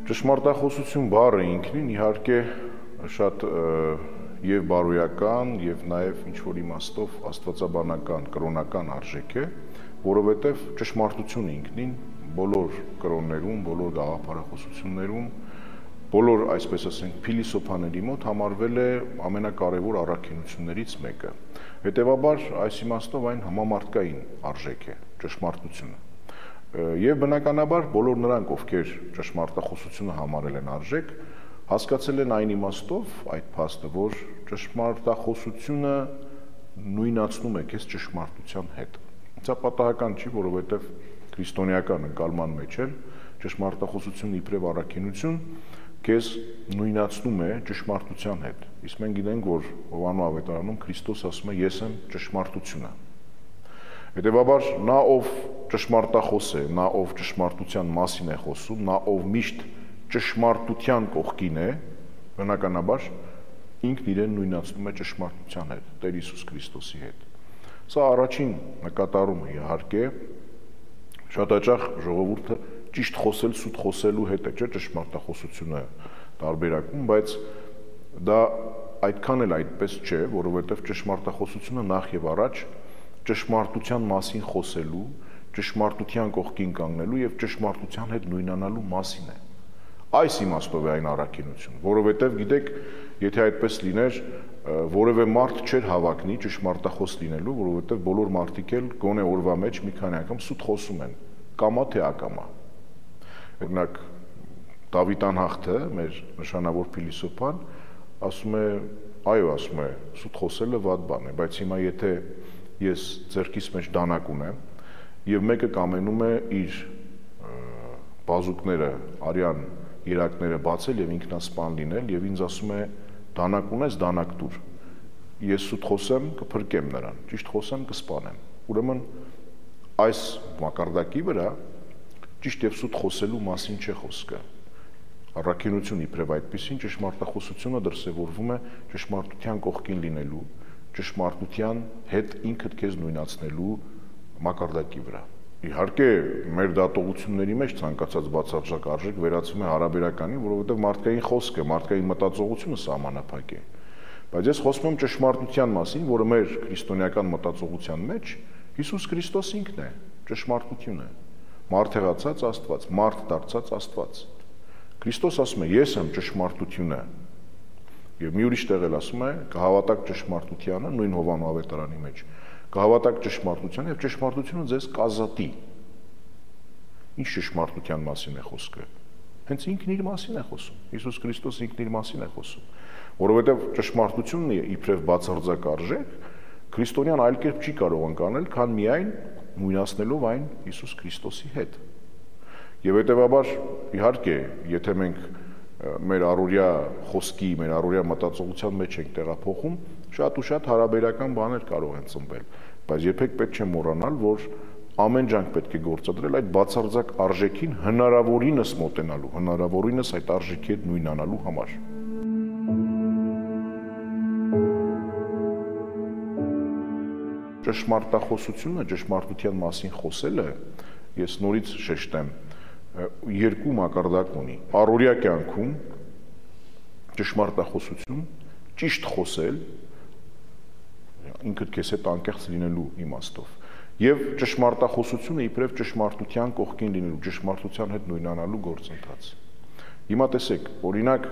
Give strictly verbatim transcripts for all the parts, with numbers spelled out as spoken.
Ճշմարտախոսություն բառը ինքնին իհարկե շատ եւ բարոյական եւ նաեւ ինչ որ իմաստով աստվածաբանական կրոնական արժեք է, որովհետեւ ճշմարտությունը ինքնին բոլոր կրոններում, բոլոր գաղափարախոսություններում, բոլոր, այսպես ասենք, փիլիսոփաների մոտ համարվել է ամենակարևոր առաքինություններից մեկը։ Հետևաբար այս իմաստով այն համամարտկային արժեք է, ճշմարտությունը։ Եվ բնականաբար բոլոր նրանք, ովքեր ճշմարտախոսությունը համարել են արժեք, հասկացել են այն իմաստով այդ փաստը, որ ճշմարտախոսությունը նույնացնում է քեզ ճշմարտության հետ։ Սա պատահական չի, որովհետև քրիստոնեական ընկալման մեջ էլ ճշմարտախոսությունը իբրև առաքինություն քեզ նույնացնում է ճշմարտության հետ։ Իսկ մենք գիտենք, որ Հովանու Ավետարանում Քրիստոս ասում է՝ ես եմ ճշմարտությունը։ Հետևաբար նա, ով ճշմարտախոս է, նա, ով ճշմարտության մասին է խոսում, նա, ով միշտ ճշմարտության կողքին է, բնականաբար ինքն իրեն նույնացնում է ճշմարտության հետ, Տեր Հիսուս Քրիստոսի հետ։ Սա առաջին նկատառումը իհարկե, շատ հաճախ ժողովուրդը ճիշտ խոսել սուտ խոսելու հետ է, չէ՞ ճշմարտախոսությունը տարբերակում, բայց դա այդքան էլ այդպես չէ, որովհետև ճշմարտախոսությունը նախ եւ առաջ ճշմարտության մասին խոսելու, ճշմարտության կողքին կանգնելու եւ ճշմարտության հետ նույնանալու մասին է։ Այս իմաստով է այն առաքինություն, որովհետեւ գիտեք, եթե այդպես լիներ, որևէ մարդ չէր հավակնի ճշմարտախոս լինելու, որովհետեւ բոլոր մարդիկ էլ գոնե օրվա մեջ մի քանի անգամ սուտ խոսում են, կամա թե ակամա։ Օրինակ Դավիթ անհաղթը, մեր նշանավոր փիլիսոփան, ասում է, այո, ասում է, սուտ խոսելը վատ բան է, բայց հիմա եթե ես ձեռքիս մեջ դանակ ունեմ եւ մեկը կամենում է իր բազուկները, արյան երակները բացել եւ ինքնասպան լինել եւ ինձ ասում է դանակ ունես, դանակ տուր։ Ես սուտ խոսեմ, կփրկեմ նրան, ճիշտ խոսեմ, կսպանեմ։ Ուրեմն այս մակարդակի վրա ճիշտ եւ սուտ խոսելու մասին չէ խոսքը։ Առաքինություն իբրև այդպեսին ճշմարտախոսությունը դրսևորվում է ճշմարտության կողքին լինելու, ճշմարտության հետ ինքդ քեզ նույնացնելու մակարդակի վրա։ Իհարկե, մեր դատողությունների մեջ ցանկացած բացարձակ արժեք վերածվում է հարաբերականին, որովհետև մարդկային խոսքը, մարդկային մտածողությունը սահմանափակ է։ Բայց ես խոսում եմ ճշմարտության մասին, որը մեր քրիստոնեական մտածողության մեջ Հիսուս Քրիստոս ինքն է, ճշմարտությունը, մարդեղացած Աստված, մարդ դարձած Աստված։ Քրիստոս ասում է՝ ես եմ ճշմարտությունը։ Եվ մի ուրիշ տեղ էլ ասում է՝ կհավատաք ճշմարտությանը, նույն Հովանու Ավետարանի մեջ, կհավատաք ճշմարտությանը եւ ճշմարտությունը ձեզ կազատի։ Ինչ ճշմարտության մասին է խոսքը։ Հենց ինքն իր մասին է խոսում։ Հիսուս Քրիստոս ինքն իր մասին է խոսում, որովհետեւ ճշմարտությունն է իբրև բացարձակ արժեք, քրիստոնյան այլ կերպ չի կարող անկանել, քան միայն նույնացնելով այն Հիսուս Քրիստոսի հետ։ Եվ հետևաբար, իհարկե, եթե մենք մեր առօրյա խոսքի, մեր առօրյա մտածողության մեջ ենք տեղափոխում, շատ ու շատ հարաբերական բաներ կարող են ծնվել, բայց երբեք պետք չէ մոռանալ, որ ամեն ջանք պետք է գործադրել այդ բացարձակ արժեքին հնարավորինս մոտենալու, հնարավորինս այդ արժեքի հետ նույնանալու համար։ Ճշմարտախոսությունը, ճշմարտության մասին խոսելը, ես նորից շեշտեմ, երկու մակարդակ ունի։ Առօրյա կյանքում ճշմարտախոսություն, ճիշտ խոսել, ինքդ քեզ հետ անկեղծ լինելու իմաստով, եւ ճշմարտախոսությունը իբրև ճշմարտության կողքին լինելու, ճշմարտության հետ նույնանալու գործընթաց։ Հիմա տեսեք, օրինակ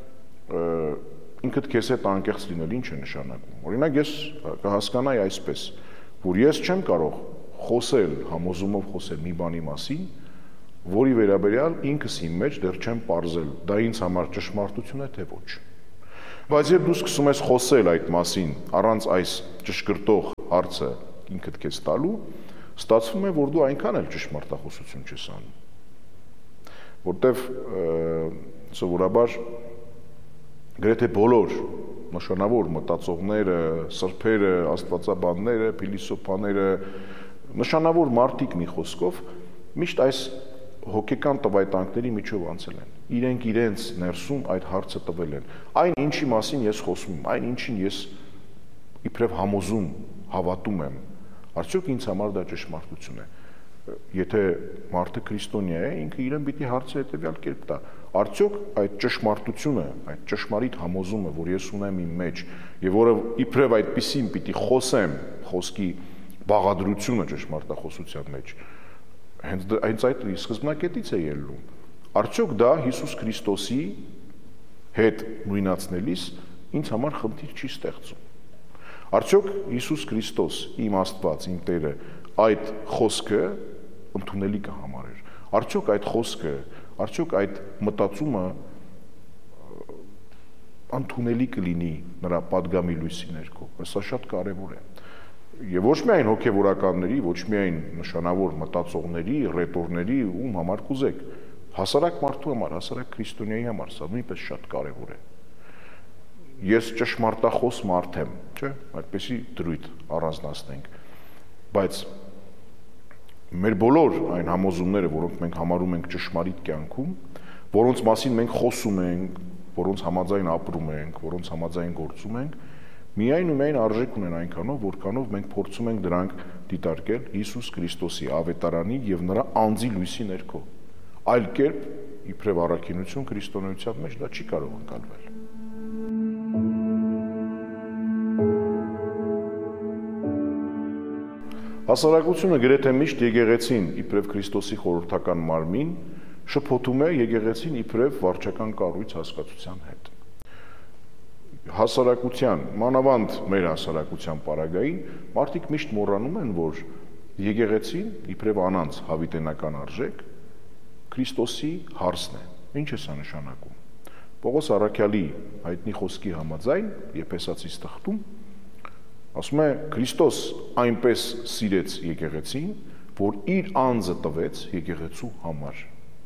ինքդ քեզ հետ անկեղծ լինել ինչ է նշանակում։ Օրինակ ես կհասկանայի այսպես, որ ես չեմ կարող խոսել, համոզումով խոսել մի բանի մասին, որի վերաբերյալ ինքս իմ մեջ դեռ չեմ պարզել, դա ինձ համար ճշմարտություն է թե ոչ։ Բայց երբ դու սկսում ես խոսել այդ մասին, առանց այս ճշգրտող հարցը ինքդ քեզ տալու, ստացվում է, որ դու այնքան էլ ճշմարտախոսություն չես անում։ Որտեվ սովորաբար գրեթե բոլոր նշանավոր մտածողները, սրբերը, աստվածաբանները, փիլիսոփաները, նշանավոր մարդիկ մի խոսքով միշտ այս հոգեկան տվայտանքների միջով անցել են։ Իրենք իրենց ներսում այդ հարցը տվել են։ Այն ինչի մասին ես խոսում եմ, այն ինչին ես իբրև համոզում, հավատում եմ, արդյոք ինձ համար դա ճշմարտություն է։ եթե մարդը քրիստոնյա է, ինքը իրեն պիտի հարցը հետևյալ կերպ տա. արդյոք այդ ճշմարտությունը, այդ ճշմարիտ համոզումը, որ ես ունեմ իմ մեջ, եւ որը իբրև այդպեսին պիտի խոսեմ, խոսքի բաղադրությունը ճշմարտախոսության մեջ, հենց հենց այդ սկզբնակետից է ելնում. Արդյոք դա Հիսուս Քրիստոսի հետ նույնացնելիս ինձ համար խնդիր չի ստեղծում։ Արդյոք Հիսուս Քրիստոս, իմ Աստված, իմ Տերը, այդ խոսքը ընդունելի կհամարեր։ Արդյոք այդ խոսքը, արդյոք այդ մտածումը ընդունելի կլինի նրա падգամի լույսի ներքո։ Սա շատ կարևոր է։ Եվ ոչ միայն հոգևորականների, ոչ միայն նշանավոր մտածողների, ռետորների, ում համար կուզեք, հասարակ մարդու համար, հասարակ քրիստոնյայի համար սա նույնպես շատ կարևոր է։ Ես ճշմարտախոս մարդ եմ, չէ՞, այդպեսի դրույթ առանձնացնենք, բայց մեր բոլոր այն համոզումները, որոնք մենք համարում ենք ճշմարիտ կյանքում, որոնց մասին մենք խոսում ենք, որոնց համաձայն ապրում ենք, որոնց համաձայն գործում ենք, միայն ու միայն արժեք ունեն այնքանով, որքանով մենք փորձում ենք դրանք դիտարկել Հիսուս Քրիստոսի ավետարանի եւ նրա անձի լույսի ներքո։ Այլ կերպ, իբրև առաքինություն քրիստոնեության մեջ դա չի կարող ընկալվել։ Հասարակությունը գրեթե միշտ եկեղեցին իբրև Քրիստոսի խորհրդական մարմին շփոթում է եկեղեցին իբրև վարչական կառույց հասկացության հետ։ Հասարակության, մանավանդ մեր հասարակության պարագային, մարդիկ միշտ մոռանում են, որ եկեղեցին իբրև անանց հավիտենական արժեք Քրիստոսի հարսն է։ Ինչ է սա նշանակում։ Պողոս առաքյալի հայտնի խոսքի համաձայն Եփեսացիս թղթում ասում է Քրիստոս այնպես սիրեց եկեղեցին, որ իր անձը տվեց եկեղեցու համար։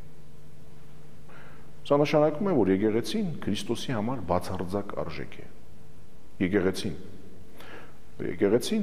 Սա նշանակում է, որ եկեղեցին Քրիստոսի համար բացարձակ արժեք է։ Եկեղեցին։ Եկեղեցին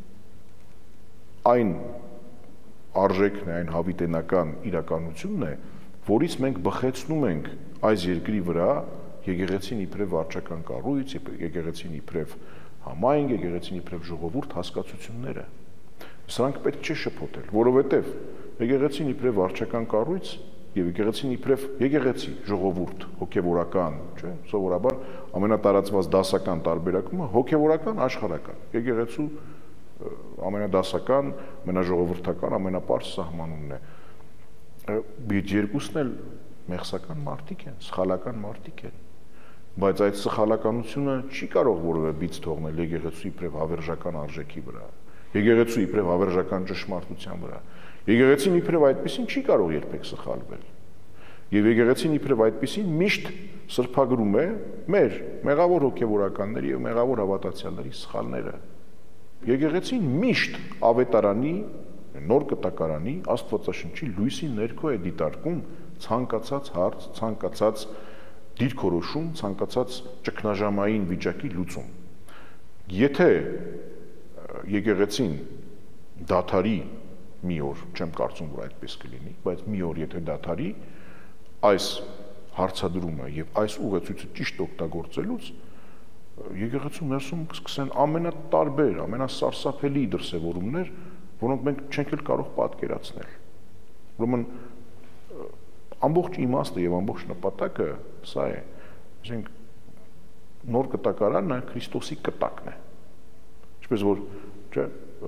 այն արժեքն է, այն հավիտենական իրականությունն է, որից մենք բխեցնում ենք այս երկրի վրա եկեղեցին իբրև վարչական կառույց, եկեղեցին իբրև համայնք, եկեղեցին իբրև ժողովուրդ հասկացությունները։ Սրանք պետք չէ շփոթել, որովհետև եկեղեցին իբրև վարչական կառույց եւ եկեղեցին իբրև եկեղեցի, ժողովուրդ, հոգեվորական, չէ՞, սովորաբար ամենատարածված դասական տարբերակումը հոգեվորական, աշխարհական։ Եկեղեցու ամենադասական, ամենաժողովրդական, ամենապարզ սահմանումն է։ Բայց երկուսն էլ մեղսական մարդիկ են, սխալական մարդիկ են։ Բայց այդ սխալականությունը չի կարող որևէ բիծ թողնել եկեղեցու իբրև հավերժական արժեքի վրա, եկեղեցու իբրև հավերժական ճշմարտության վրա։ Եկեղեցին իբրև այդպեսին չի կարող երբեք սխալվել։ Եվ եկեղեցին իբրև այդպեսին միշտ սրբագրում է մեր մեղավոր հոգևորականների եւ մեղավոր հավատացյալների սխալները։ Եկեղեցին միշտ ավետարանի, նոր կտակարանի, Աստվածաշնչի լույսի ներքո է դիտարկում ցանկացած հարց, ցանկացած դիրքորոշում, ցանկացած ճգնաժամային վիճակի լուծում։ Եթե եկեղեցին դաթարի մի օր, չեմ կարծում, որ այդպես կլինի, բայց մի օր եթե դաթարի այս հարցադրումը եւ այս ուղեցույցը ճիշտ օգտագործելուց, եկեղեցու ներսում կսկսեն ամենատարբեր, ամենասարսափելի դրսևորումներ, որոնք մենք չենք էլ կարող պատկերացնել։ Ուրեմն ամբողջ իմաստը եւ ամբողջ նպատակը սա է, ասենք նոր կտակարանը Քրիստոսի կտակն է։ Ինչպես որ, չէ,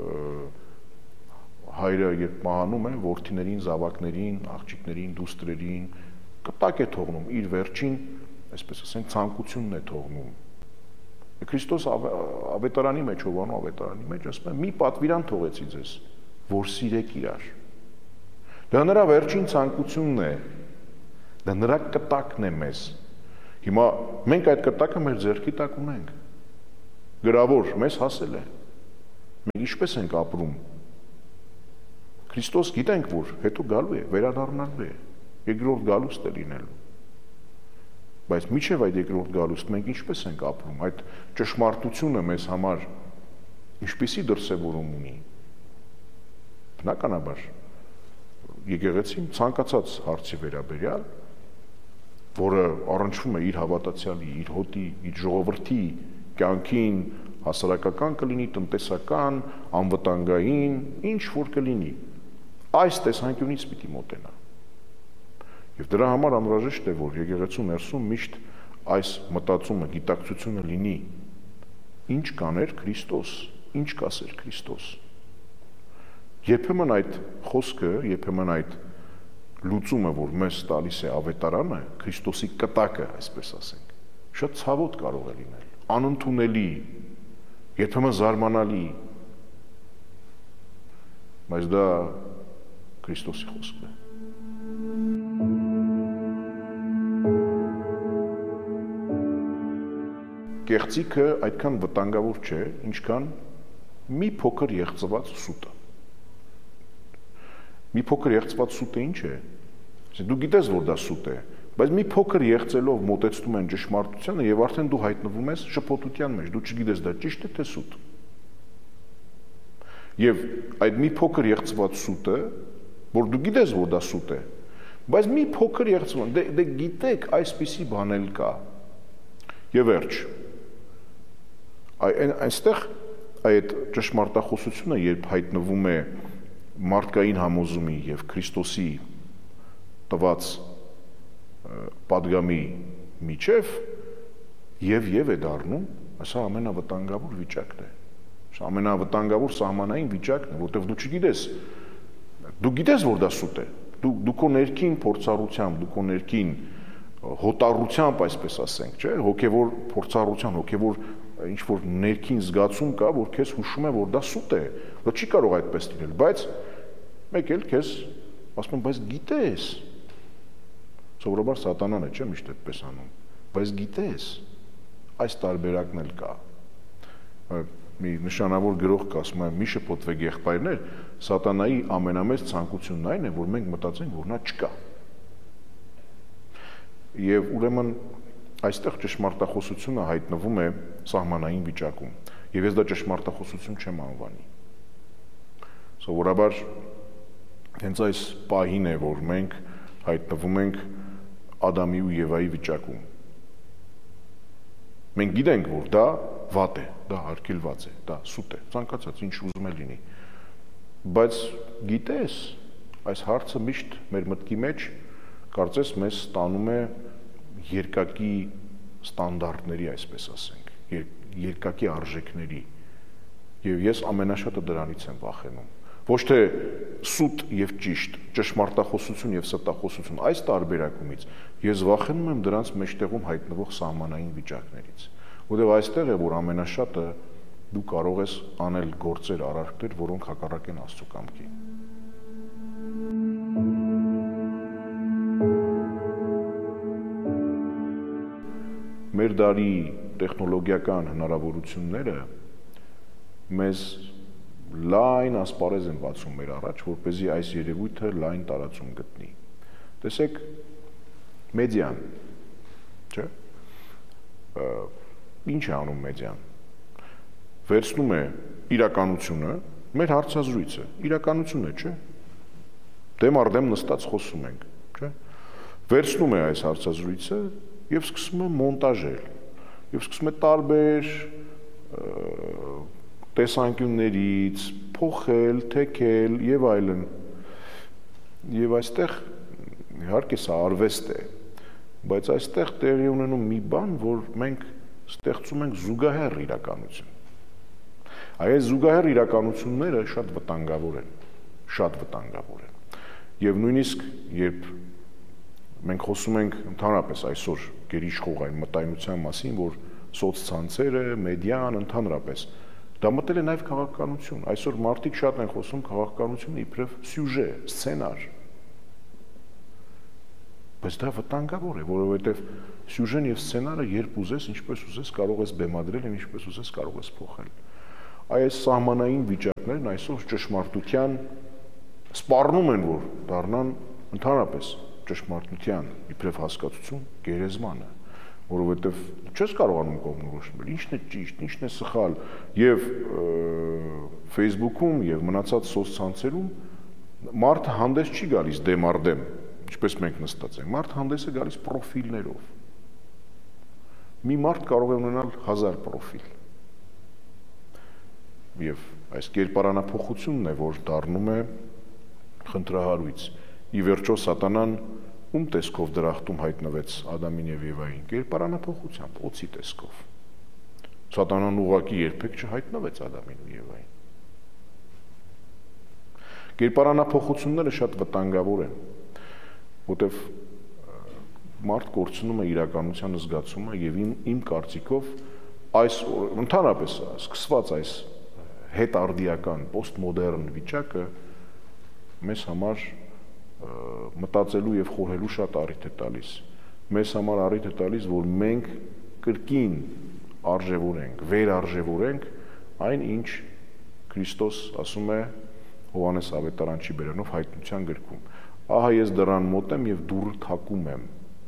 հայրը երբ մահանում է, որդիներին, զավակներին, աղջիկներին, դուստրերին կտակ է թողնում, իր վերջին, այսպես ասենք, ցանկությունն է թողնում։ Քրիստոս ավետարանի մեջ, Հովանու ավետարանի մեջ ասում է՝ մի պատվիրան թողեցի ձեզ, որ սիրեք իրար։ Դա նրա վերջին ցանկությունն է, դա նրա կտակն է մեզ։ Հիմա մենք այդ կտակը մեր ձեռքի տակ ունենք։ Գրավոր մեզ հասել է։ Մենք ինչպես ենք ապրում։ Քրիստոս գիտենք, որ հետո գալու է, վերադառնալու է, երկրորդ գալուստ է լինելու։ Բայց միջև այդ երկրորդ գալուստ մենք ինչպես ենք ապրում, այդ ճշմարտությունը մեզ համար ինչպիսի դրսևորում ունի։ Բնականաբար եկեղեցին ցանկացած հարցի վերաբերյալ, որը առնչվում է իր հավատացյալի, իր հոտի, իր ժողովրդի կյանքին, հասարակական կլինի, տնտեսական, անվտանգային, ինչ որ կլինի, այս տեսանկյունից պիտի մոտենա։ Եվ դրա համար անհրաժեշտ է, որ եկեղեցու ներսում միշտ այս մտածումը, գիտակցությունը լինի, ինչ կաներ Քրիստոս, ինչ կասեր Քրիստոս։ Երբեմն այդ խոսքը, երբեմն այդ լուծումը, որ մեզ տալիս է ավետարանը, Քրիստոսի կտակը, այսպես ասենք, շատ ցավոտ կարող է լինել, անընդունելի, երբեմն զարմանալի, բայց դա Քրիստոսի խոսքն է։ Կեղծիքը այդքան վտանգավոր չէ, ինչքան մի փոքր եղծված սուտը։ Մի փոքր եղծված սուտը ինչ է։ Դու գիտես, որ դա սուտ է, բայց մի փոքր եղծելով մոտեցնում են ճշմարտությանը եւ արդեն դու հայտնվում ես շփոթության մեջ, դու չգիտես դա ճիշտ է թե սուտ։ Եվ այդ մի փոքր եղծված սուտը, որ դու գիտես, որ դա սուտ է, բայց մի փոքր եղծված, դե, դե գիտեք, այսպիսի բան էլ կա։ Եվ վերջ։ Այնստեղ այդ ճշմարտախոսությունը, երբ հայտնվում է մարդկային համոզումի եւ Քրիստոսի տված պատգամի միջև եւ եւ է դառնում, սա ամենավտանգավոր վիճակն է։ Սա ամենավտանգավոր սահմանային վիճակն է, որտեղ դու չգիտես, դու գիտես, որ դա սուտ է։ Դու դու քո ներքին փորձառությամբ, դու քո ներքին հոտառությամբ, այսպես ասենք, չէ, հոգեվոր փորձառության, հոգեվոր ինչ որ ներքին զգացում կա, որ քեզ հուշում է, որ դա սուտ է, դա չի կարող այդպես լինել, բայց մեկ էլ քեզ ասում են, բայց գիտես, սովորաբար սատանան է, չէ, միշտ այդպես անում, բայց գիտես, այս տարբերակն էլ կա։ Մի նշանավոր գրող կա, ասում է, մի շփոթվեք եղբայրներ, սատանայի ամենամեծ ցանկությունն այն է, որ մենք մտածենք, որ նա չկա։ Եվ ուրեմն այստեղ ճշմարտախոսությունը հայտնվում է սահմանային վիճակում, եւ ես դա ճշմարտախոսություն չեմ անվանի։ Սովորաբար հենց այս պահին է, որ մենք հայտնվում ենք Ադամի ու Եվայի վիճակում։ Մենք գիտենք, որ դա վատ է, դա արգելված է, դա սուտ է, ցանկացած ինչ ուզում է լինի։ Բայց գիտես, այս հարցը միշտ մեր մտքի մեջ կարծես մեզ ստանում է երկակի ստանդարտների, այսպես ասենք, երկակի արժեքների, եւ ես ամենաշատը դրանից եմ վախենում։ Ոչ թե սուտ եւ ճիշտ, ճշմարտախոսություն եւ ստախոսություն, այս տարբերակումից ես վախենում եմ դրանց մեջտեղում հայտնվող սահմանային վիճակներից, որովհետեւ այստեղ է, որ ամենաշատը դու կարող ես անել գործեր, արարքներ, որոնք հակառակ են Աստծո կամքին։ Մեր դարի տեխնոլոգիական հնարավորությունները մեզ լայն ասպարեզ են բացում մեր առաջ, որպեսզի այս երևույթը լայն տարածում գտնի։ Տեսեք, մեդիան, չէ՞, ինչ է անում մեդիան։ Վերցնում է իրականությունը, մեր հարցազրույցը, իրականություն է, չէ՞։ Դեմ առ դեմ նստած խոսում ենք, չէ՞։ Վերցնում է այս հարցազրույցը եւ սկսում է մոնտաժել, եւ սկսում է տարբեր տեսանկյուններից փոխել, թեքել եւ այլն։ Եվ այստեղ իհարկե սա արվեստ է, բայց այստեղ տեղի ունենում մի բան, որ մենք ստեղծում ենք զուգահեռ իրականություն։ Այս զուգահեռ իրականությունները շատ վտանգավոր են, շատ վտանգավոր են։ Եվ նույնիսկ երբ մենք խոսում ենք ընդհանրապես այսօր գերիշխող այն մտայնության մասին, որ սոցցանցերը, մեդիան ընդհանրապես դա մտել է նաև քաղաքականություն։ Այսօր մարդիկ շատ են խոսում քաղաքականությունը իբրև սյուժե, սցենար։ Բայց դա վտանգավոր է, որովհետև սյուժեն եւ սցենարը երբ ուզես, ինչպես ուզես կարող ես բեմադրել եւ ինչպես ուզես կարող ես փոխել։ Այս սահմանային վիճակներն այսօր ճշմարտության սպառնում են, որ դառնան ընդհանրապես ճշմարտության իբրև հասկացություն գերեզմանը, որովհետև չես կարողանում կողմնորոշել, ինչն է ճիշտ, ինչն է սխալ, եւ Facebook-ում եւ մնացած սոցցանցերում մարդը հանդես չի գալիս դեմ առ դեմ, ինչպես մենք նստած ենք, մարդը հանդես է գալիս պրոֆիլներով։ Մի մարդ կարող է ունենալ հազար պրոֆիլ։ Եվ այս կերպարանափոխությունն է, որ դառնում է խնդրահարույց։ Ի վերջո սատանան ում տեսքով դրախտում հայտնվեց Ադամին եւ Եվային, կերպարանափոխությամբ, օծի տեսքով։ Սատանան ուղղակի երբեք չհայտնվեց Ադամին ու Եվային։ Կերպարանափոխությունները շատ վտանգավոր են, որտեվ մարդ կորցնում է իրականության զգացումը եւ իմ, իմ կարծիքով այս ընդհանրապես սկսված այս հետարդիական պոստմոդեռն վիճակը մեզ համար մտածելու եւ խորհելու շատ առիթ է տալիս։ Մեզ համար առիթ է տալիս, որ մենք կրկին արժևորենք, վերարժևորենք այն, ինչ Քրիստոս ասում է Հովհաննես Ավետարանչի բերանով հայտնության գրքում։ Ահա ես դռան մոտ եմ եւ դուռը թակում եմ։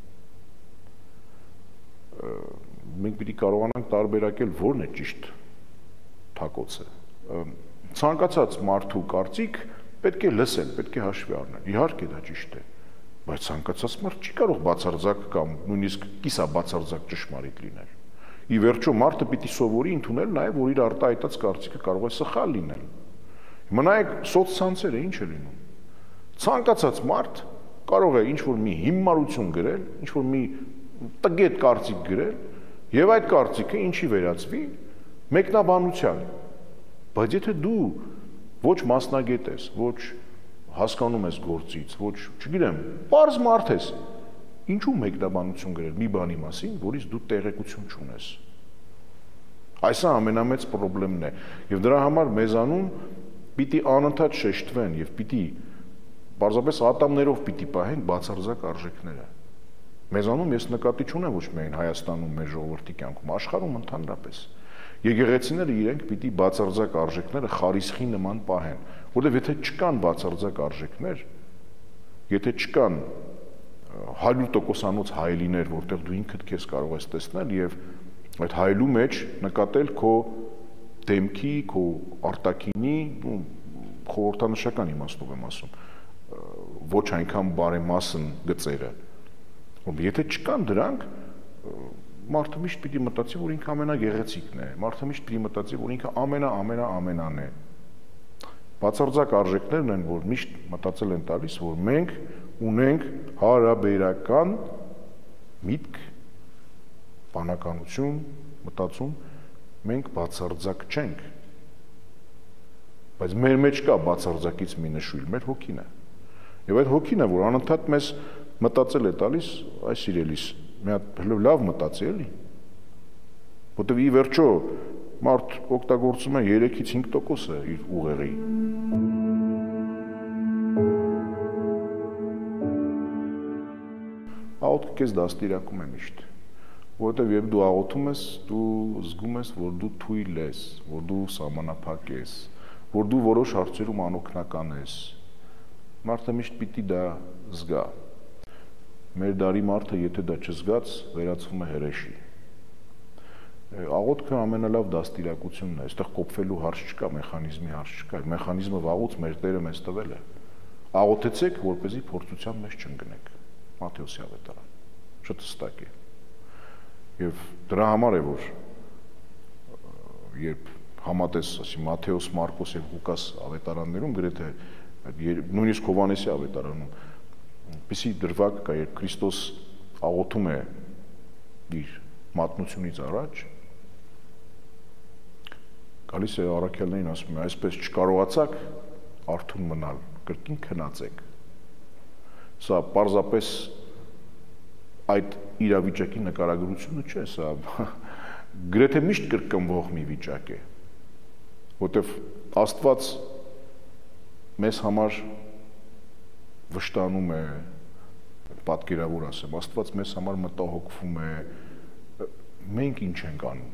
Մենք պիտի կարողանանք տարբերակել որն է ճիշտ թակոցը։ Ցանկացած մարդու կարծիք պետք է լսել, պետք է հաշվի առնել։ Իհարկե դա ճիշտ է, բայց ցանկացած մարդ չի կարող բացարձակ կամ նույնիսկ կիսաբացարձակ ճշմարիտ լինել։ Ի վերջո մարդը պիտի սովորի ընդունել նաև, որ իր արտահայտած կարծիքը կարող է սխալ լինել։ Հիմա նայեք սոցցանցերը ինչ է լինում։ Ցանկացած մարդ կարող է ինչ-որ մի հիմարություն գրել, ինչ-որ մի տգետ կարծիք գրել, եւ այդ կարծիքը ինչի վերածվի մեկնաբանության։ Բայց եթե դու ոչ մասնագետ ես, ոչ հասկանում ես գործից, ոչ, չգիտեմ, պարզ մարդ ես, ինչու մեկնաբանություն գրել մի բանի մասին, որից դու տեղեկություն չունես։ Այսա ամենամեծ խնդիրն է, եւ դրա համար մեզանում պիտի անընդհատ շեշտվեն եւ պիտի պարզապես ատամներով պիտի պահենք բացարձակ արժեքները։ Մեզանում ես նկատի չունեմ ոչ միայն Հայաստանում մեր ժողովրդի կյանքում, աշխարհում ընդհանրապես։ Եկեղեցիները իրենք պիտի բացարձակ արժեքները խարիսխի նման պահեն, որովհետև եթե չկան բացարձակ արժեքներ, եթե չկան հարյուր տոկոսանոց հայելիներ, որտեղ դու ինքդ քեզ կարող ես տեսնել եւ այդ հայելու մեջ նկատել քո դեմքի, քո արտաքինի, խորհրդանշական իմաստով եմ ասում, ոչ այնքան բարեմասն գծերը։ Եթե չկան դրանք, մարդը միշտ պիտի մտածի, որ ինքը ամենագեղեցիկն է, մարդը միշտ պիտի մտածի, որ ինքը ամենա ամենա ամենան է։ Բացարձակ արժեքներն են, որ միշտ մտածել են տալիս, որ մենք ունենք հարաբերական միտք, բանականություն, մտածում, մենք բացարձակ չենք։ Բայց մեր մեջ կա բացարձակից մի նշույլ, մեր հոգին է։ Եվ այդ հոգին է, որ անընդհատ մեզ մտածել է տալիս, այս սիրելիս, մի հատ լավ մտածի էլի, որտեվ ի վերջո մարդ օգտագործում է երեքից հինգ տոկոսը իր ուղեղի։ Աղոթքը քեզ դաստիարակում է միշտ, որովհետև երբ դու աղոթում ես, դու զգում ես, որ դու թույլ ես, որ դու սահմանափակ ես, որ դու որոշ հարցերում անօգնական ես։ Մարդը միշտ պիտի դա զգա։ Մեր դարի մարդը, եթե դա չզգաց, վերածվում է հրեշի։ Աղոթքը ամենալավ դաստիարակությունն է, այստեղ կոփվելու հարց չկա, մեխանիզմի հարց չկա, մեխանիզմը վաղուց մեր Տերը մեզ տվել է։ Աղոթեցեք, որպեսզի փորձության մեջ չընկնեք։ Մատթեոսի ավետարան։ Շատ հստակ է։ Եվ դրա համար է, որ երբ համատես, ասի Մատթեոս, Մարկոս եւ Ղուկաս ավետարաններում գրեթե նույնիսկ Հովհաննեսի ավետարանում պիսի դրվագ կա, երբ Քրիստոս աղոթում է իր մատնությունից առաջ, գալիս է առաքյալներին ասում է, այսպես չկարողացաք արթուն մնալ, կրկին քնածեք։ Սա պարզապես այդ իրավիճակի նկարագրությունը չէ, սա գրեթե միշտ կրկնվող մի վիճակ է, որտեվ Աստված մեզ համար վշտանում է, պատկերավոր ասեմ, Աստված մեզ համար մտահոգվում է, մենք ինչ ենք անում։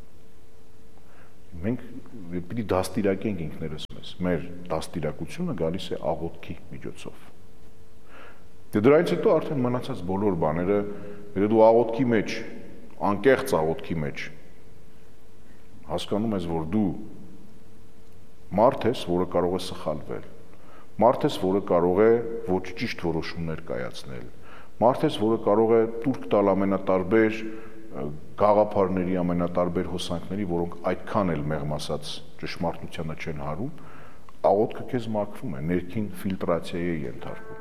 Մենք պիտի դաստիարակենք ինքներս մեզ, մեր դաստիարակությունը գալիս է աղոթքի միջոցով։ Դե դրանից հետո արդեն մնացած բոլոր բաները, եթե դու աղոթքի մեջ, անկեղծ աղոթքի մեջ հասկանում ես, որ դու մարդ ես, որը կարող է սխալվել, մարդ ես, որը կարող է ոչ ճիշտ որոշումներ կայացնել, մարդ ես, որը կարող է տուրք տալ ամենատարբեր գաղափարների, ամենատարբեր հոսանքների, որոնք այդքան էլ մեղմ ասած ճշմարտությանը չեն հարում, աղոթքը քեզ մաքրում է, ներքին ֆիլտրացիայի է ենթարկվում։